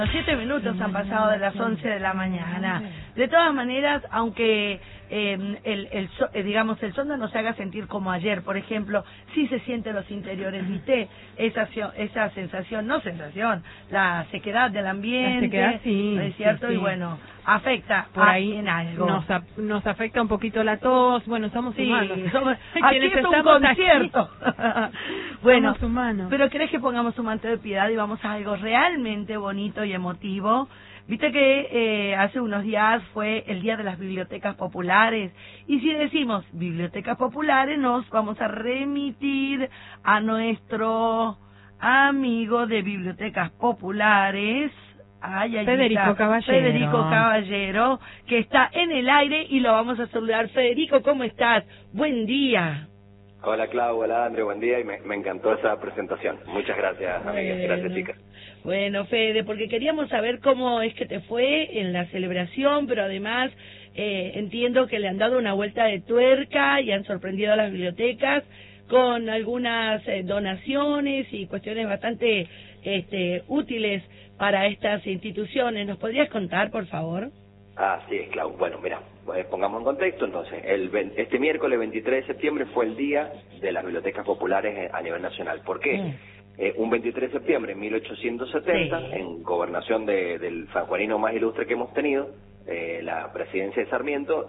7 minutos han pasado de las 11 de la mañana. De todas maneras, aunque digamos el sol no nos haga sentir como ayer, por ejemplo, sí se siente los interiores, ¿viste? Esa sensación, la sequedad del ambiente, la sequedad, sí, ¿no es cierto? sí. Y bueno, afecta por ahí en algo. Nos afecta un poquito la tos, bueno, somos humanos. Aquí es un concierto. Bueno, somos humanos. Pero ¿querés que pongamos un manto de piedad y vamos a algo realmente bonito y emotivo? Viste que hace unos días fue el Día de las Bibliotecas Populares, y si decimos bibliotecas populares nos vamos a remitir a nuestro amigo de Bibliotecas Populares, Federico Caballero, que está en el aire y lo vamos a saludar. Federico, ¿cómo estás? Buen día. Hola Clau, hola André, buen día, y me encantó esa presentación. Muchas gracias, amigas, gracias chicas. Bueno, Fede, porque queríamos saber cómo es que te fue en la celebración, pero además entiendo que le han dado una vuelta de tuerca y han sorprendido a las bibliotecas con algunas donaciones y cuestiones bastante útiles para estas instituciones. ¿Nos podrías contar, por favor? Así es, Clau. Bueno, mira, pongamos en contexto entonces. Este miércoles 23 de septiembre fue el Día de las Bibliotecas Populares a nivel nacional. ¿Por qué? Un 23 de septiembre de 1870, sí, en gobernación del sanjuanino más ilustre que hemos tenido, la presidencia de Sarmiento,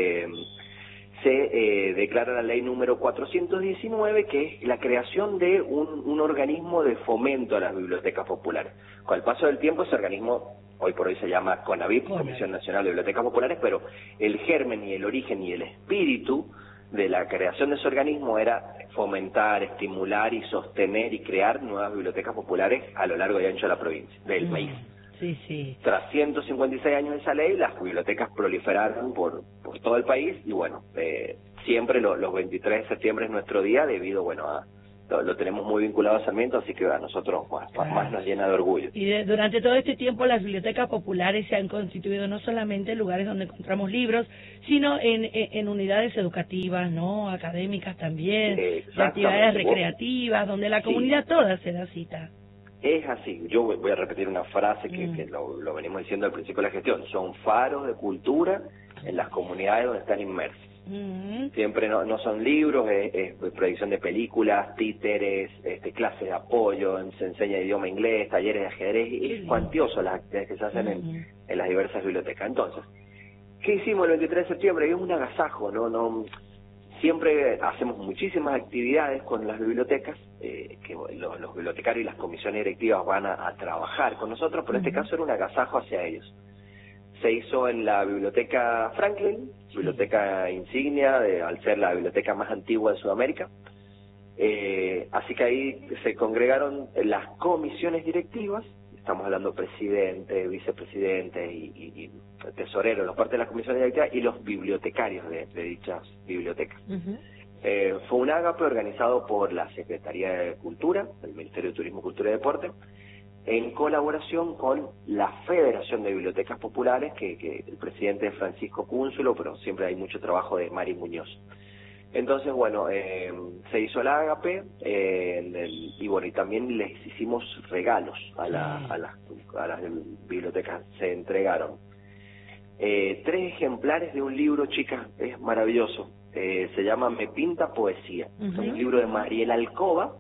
se declara la ley número 419, que es la creación de un organismo de fomento a las bibliotecas populares. Con el paso del tiempo, ese organismo hoy por hoy se llama CONABIP, Comisión Nacional de Bibliotecas Populares, pero el germen y el origen y el espíritu de la creación de ese organismo era fomentar, estimular y sostener y crear nuevas bibliotecas populares a lo largo y ancho de la provincia, del país. Sí, sí. Tras 156 años de esa ley, las bibliotecas proliferaron por todo el país y bueno, siempre los 23 de septiembre es nuestro día debido, bueno, lo tenemos muy vinculado a Sarmiento, así que a nosotros más nos llena de orgullo. Y durante todo este tiempo las bibliotecas populares se han constituido no solamente en lugares donde encontramos libros, sino en unidades educativas, ¿no? Académicas también, de actividades recreativas, donde la comunidad toda se da cita. Es así. Yo voy a repetir una frase que lo venimos diciendo al principio de la gestión. Son faros de cultura en las comunidades donde están inmersas. Siempre no son libros, es proyección de películas, títeres, clases de apoyo, se enseña idioma inglés, talleres de ajedrez, es cuantioso las actividades que se hacen en las diversas bibliotecas. Entonces, ¿qué hicimos el 23 de septiembre? Es un agasajo, no siempre hacemos muchísimas actividades con las bibliotecas, que los bibliotecarios y las comisiones directivas van a trabajar con nosotros, pero en este caso era un agasajo hacia ellos. Se hizo en la Biblioteca Franklin, biblioteca insignia, al ser la biblioteca más antigua de Sudamérica. Así que ahí se congregaron las comisiones directivas, estamos hablando presidente, vicepresidente y tesorero, los partes de las comisiones directivas y los bibliotecarios de dichas bibliotecas. Fue un ágape organizado por la Secretaría de Cultura, el Ministerio de Turismo, Cultura y Deporte, en colaboración con la Federación de Bibliotecas Populares, que el presidente es Francisco Cúnzulo, pero siempre hay mucho trabajo de Mari Muñoz. Entonces, bueno, se hizo el ágape, y bueno, y también les hicimos regalos a las bibliotecas, se entregaron 3 ejemplares de un libro, chicas, es maravilloso, se llama Me Pinta Poesía, es un libro de Mariel Alcoba,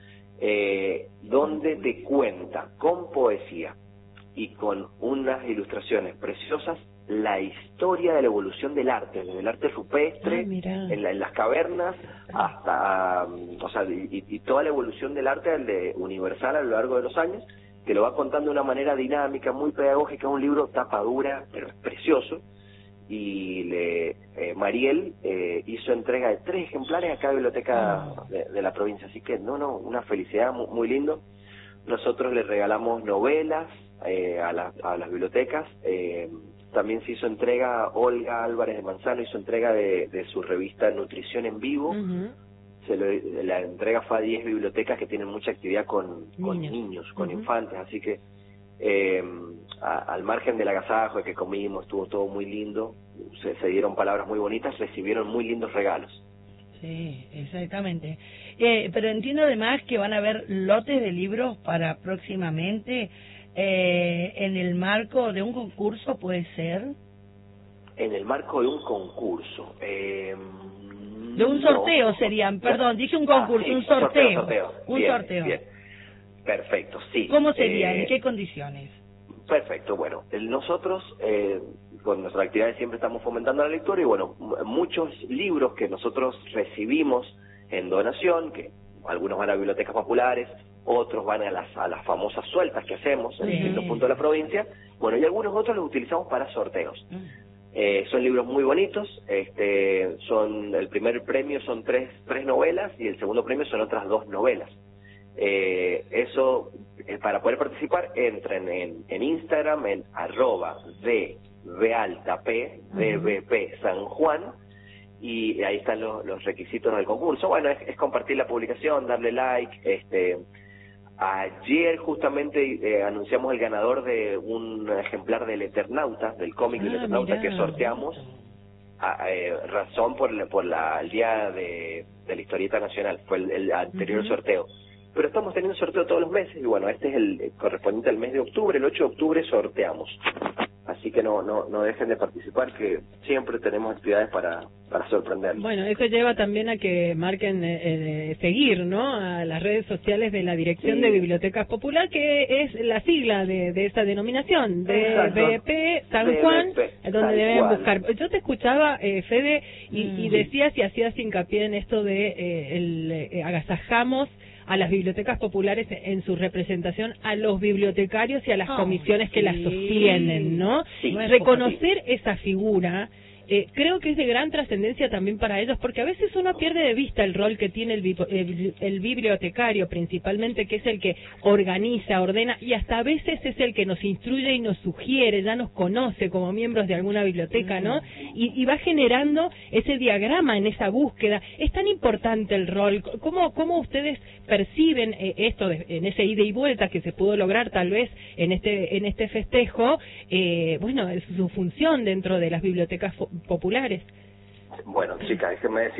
donde te cuenta con poesía y con unas ilustraciones preciosas la historia de la evolución del arte, desde el arte rupestre, en las cavernas, hasta, y toda la evolución del arte universal a lo largo de los años, que lo va contando de una manera dinámica, muy pedagógica, un libro tapa dura, pero es precioso, y Mariel hizo entrega de 3 ejemplares a cada biblioteca de la provincia, así que una felicidad, muy lindo. Nosotros le regalamos novelas a las bibliotecas, también se hizo entrega, Olga Álvarez de Manzano hizo entrega de su revista Nutrición en Vivo, la entrega fue a 10 bibliotecas que tienen mucha actividad con niños, con infantes, así que al margen del agasajo de que comimos, estuvo todo muy lindo, se dieron palabras muy bonitas, recibieron muy lindos regalos. Sí, exactamente. Pero entiendo además que van a haber lotes de libros para próximamente. en el marco de un concurso, ¿puede ser? En el marco de un concurso. De un sorteo no. serían, perdón, dije un concurso, sí, un sorteo. Un bien, sorteo. Bien. Perfecto, sí. ¿Cómo sería? ¿En qué condiciones? Perfecto, bueno, nosotros con nuestras actividades siempre estamos fomentando la lectura y bueno, muchos libros que nosotros recibimos en donación, que algunos van a bibliotecas populares, otros van a las famosas sueltas que hacemos en distintos puntos de la provincia, bueno, y algunos otros los utilizamos para sorteos. Son libros muy bonitos, el primer premio son tres novelas y el segundo premio son otras 2 novelas. Para poder participar, entren en Instagram en @dbp San Juan y ahí están los requisitos del concurso. Bueno, es compartir la publicación, darle like. Ayer justamente anunciamos el ganador de un ejemplar del Eternauta, del cómic del Eternauta, que sorteamos razón por el día de la historieta nacional, fue el anterior sorteo. Pero estamos teniendo sorteo todos los meses y bueno, este es el correspondiente al mes de octubre, el 8 de octubre sorteamos. Así que no dejen de participar, que siempre tenemos actividades para sorprender. Bueno, eso lleva también a que marquen seguir, ¿no?, a las redes sociales de la Dirección de Bibliotecas Popular, que es la sigla de esa denominación, DBP San Juan, donde deben buscar. Yo te escuchaba, Fede, y decías y hacías hincapié en esto de agasajamos a las bibliotecas populares en su representación, a los bibliotecarios y a las comisiones que las sostienen, ¿no? Sí. Reconocer esa figura creo que es de gran trascendencia también para ellos, porque a veces uno pierde de vista el rol que tiene el bibliotecario, principalmente, que es el que organiza, ordena, y hasta a veces es el que nos instruye y nos sugiere, ya nos conoce como miembros de alguna biblioteca, ¿no? Y va generando ese diagrama en esa búsqueda. Es tan importante el rol. ¿Cómo ustedes perciben esto en ese ida y vuelta que se pudo lograr tal vez en este festejo? Bueno, es su función dentro de las bibliotecas populares. Bueno, chicas, déjenme decir